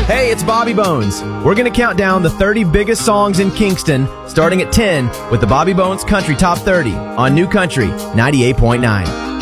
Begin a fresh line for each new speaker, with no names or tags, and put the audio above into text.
Hey, it's Bobby Bones. We're going to count down the 30 biggest songs in Kingston, starting at 10 with the Bobby Bones Country Top 30 on New Country 98.9.